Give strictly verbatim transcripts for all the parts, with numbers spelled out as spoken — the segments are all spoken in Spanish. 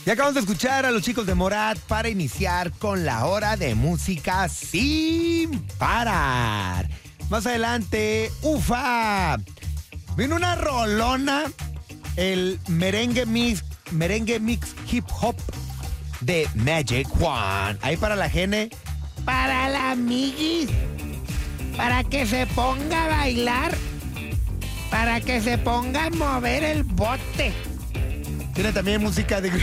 Y acabamos de escuchar a los chicos de Morat para iniciar con la hora de música sin parar. Más adelante, ufa, viene una rolona, el merengue mix, merengue mix hip hop de Magic Juan. Ahí para la gene, para la amiguis, para que se ponga a bailar, para que se ponga a mover el bote. Tiene también música de...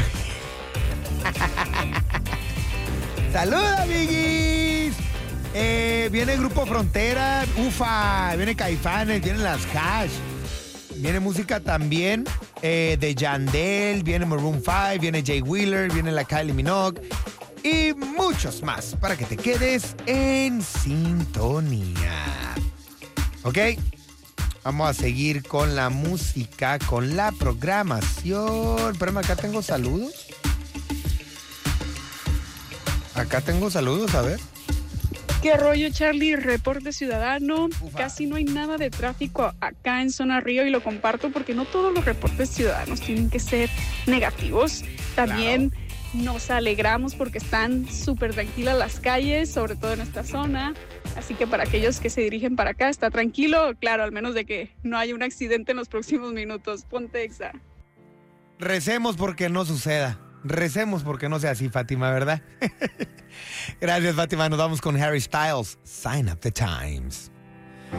¡Salud, amiguis! Eh, viene el Grupo Frontera, ufa, viene Caifanes, vienen las Hash. Viene música también eh, de Yandel, viene Maroon cinco, viene Jay Wheeler, viene la Kylie Minogue y muchos más para que te quedes en sintonía. ¿Ok? Vamos a seguir con la música, con la programación. Espérame, acá tengo saludos. Acá tengo saludos, a ver. ¿Qué rollo, Charlie? Reporte ciudadano. Ufa. Casi no hay nada de tráfico acá en Zona Río y lo comparto porque no todos los reportes ciudadanos tienen que ser negativos. También claro, nos alegramos porque están súper tranquilas las calles, sobre todo en esta zona. Así que para aquellos que se dirigen para acá, está tranquilo. Claro, al menos de que no haya un accidente en los próximos minutos. Ponte exa. Recemos porque no suceda. Recemos porque no sea así, Fátima, ¿verdad? Gracias, Fátima. Nos vamos con Harry Styles. Sign Up the Times.